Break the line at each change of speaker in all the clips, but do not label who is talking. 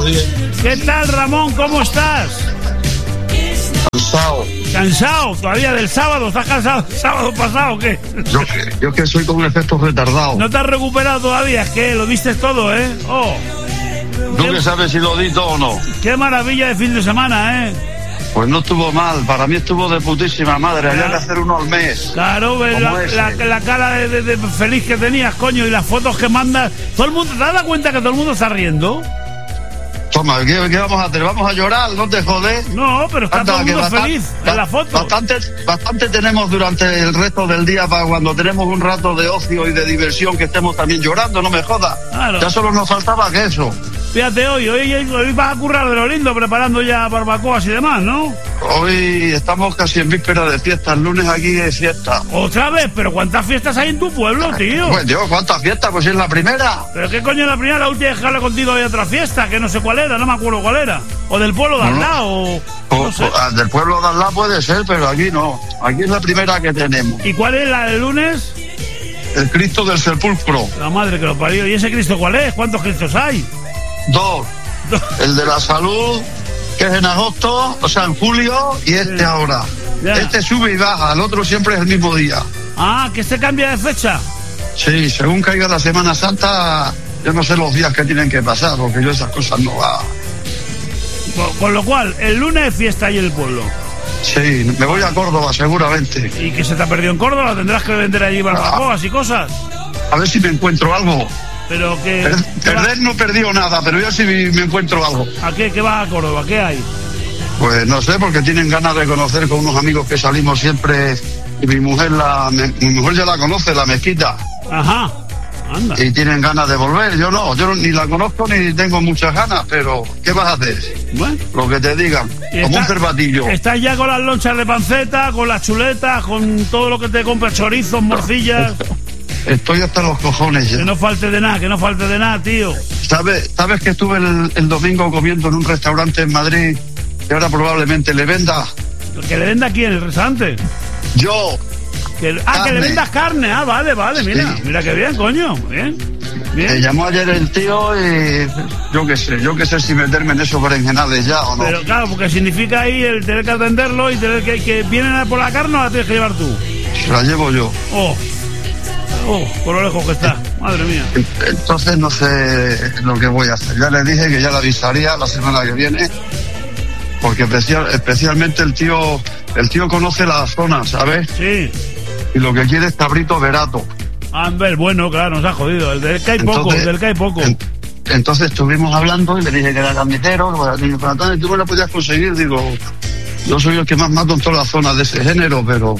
bien.
¿Qué tal, Ramón? ¿Cómo estás?
Cansado.
¿Cansado? ¿Todavía del sábado? ¿Estás cansado del sábado pasado o qué?
Yo que soy con un efecto retardado.
¿No te has recuperado todavía? Es que lo diste todo, ¿eh? Oh.
¿Tú que sabes si lo di todo o no?
Qué maravilla de fin de semana, ¿eh?
Pues no estuvo mal, para mí estuvo de putísima madre, había que hacer uno al mes.
Claro, la cara de feliz que tenías, coño, y las fotos que mandas. Todo el mundo, ¿te has dado cuenta que todo el mundo está riendo?
Toma, ¿qué vamos a hacer? ¿Vamos a llorar? ¿No te jodes?
No, pero está todo el mundo feliz en la foto.
Bastante tenemos durante el resto del día para cuando tenemos un rato de ocio y de diversión que estemos también llorando, no me jodas.
Claro.
Ya solo nos faltaba que eso.
Fíjate, hoy vas a currar de lo lindo preparando ya barbacoas y demás, ¿no?
Hoy estamos casi en víspera de fiesta, el lunes aquí es fiesta.
¿Otra vez? ¿Pero cuántas fiestas hay en tu pueblo, tío?
Pues Dios, ¿cuántas fiestas? Pues es la primera.
¿Pero qué coño es la primera? La última vez que hablé contigo había otra fiesta, que no sé cuál era, no me acuerdo cuál era. O del pueblo de al lado, no sé.
Del pueblo de al lado puede ser, pero aquí no. Aquí es la primera que tenemos.
¿Y cuál es la del lunes?
El Cristo del Sepulcro.
La madre que lo parió. ¿Y ese Cristo cuál es? ¿Cuántos Cristos hay?
Dos. El de la salud, que es en agosto, o sea, en julio, y este ahora. Ya. Este sube y baja, el otro siempre es el mismo día.
Ah, ¿que este cambia de fecha?
Sí, según caiga la Semana Santa, yo no sé los días que tienen que pasar, porque yo esas cosas no va.
Con lo cual, el lunes es fiesta ahí en el pueblo.
Sí, me voy a Córdoba seguramente.
¿Y que se te ha perdido en Córdoba? ¿Tendrás que vender allí barbacoas y cosas?
A ver si me encuentro algo.
Pero que...
Perder no he perdido nada, pero yo sí me encuentro algo.
¿A qué? ¿Qué vas a Córdoba? ¿Qué hay?
Pues no sé, porque tienen ganas de conocer con unos amigos que salimos siempre. Y mi mujer ya la conoce, la mezquita.
Ajá, anda.
Y tienen ganas de volver, yo ni la conozco ni tengo muchas ganas, pero ¿qué vas a hacer? Bueno. Lo que te digan, como un cervatillo.
¿Estás ya con las lonchas de panceta, con las chuletas, con todo lo que te compras, chorizos, morcillas?
Estoy hasta los cojones ya.
Que no falte de nada, tío.
¿Sabes que estuve el domingo comiendo en un restaurante en Madrid que ahora probablemente le venda?
¿Que le venda quién? ¿El restaurante?
Yo.
Que le vendas carne. Ah, vale, mira. Sí. Mira qué bien, coño. Bien.
Me llamó ayer el tío y yo qué sé si meterme en esos berenjenales ya o no.
Pero claro, porque significa ahí el tener que atenderlo y tener que vienen a por la carne o la tienes que llevar tú.
La llevo yo.
Por lo lejos que está, madre mía.
Entonces no sé lo que voy a hacer. Ya le dije que ya le avisaría la semana que viene, porque especialmente el tío conoce la zona, ¿sabes?
Sí.
Y lo que quiere es cabrito verato.
Amber, bueno, claro, nos ha jodido. El del que hay poco.
Entonces estuvimos hablando y le dije que era carnicero, y tú me lo podías conseguir. Digo, yo soy el que más mato en toda la zona de ese género, pero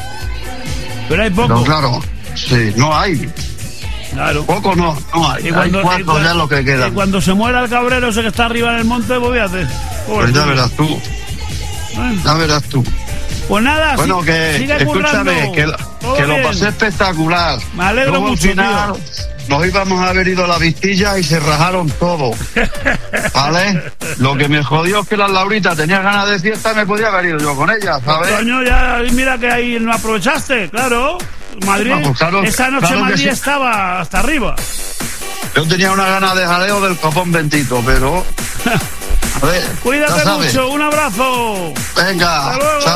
hay poco.
Pero claro. Sí, no hay.
Claro.
Poco no hay. Hay cuatro ya lo que queda.
Y cuando se muera el cabrero ese que está arriba en el monte, pues fíjate.
Pues ya verás tú. Ya verás tú.
Pues nada,
bueno, escúchame, que lo pasé espectacular.
Me alegro
luego,
mucho,
al final,
tío.
Nos íbamos a haber ido a la Vistilla y se rajaron todo. ¿Vale? Lo que me jodió es que la Laurita tenía ganas de fiesta y me podía haber ido yo con ella, ¿sabes?
Coño, ya mira que ahí no aprovechaste, claro. Madrid,
pues claro,
esa noche Madrid sí. Estaba hasta arriba.
Yo tenía una gana de jaleo del copón bendito, pero... A ver,
cuídate mucho, un abrazo.
Venga,
hasta luego.
Chao.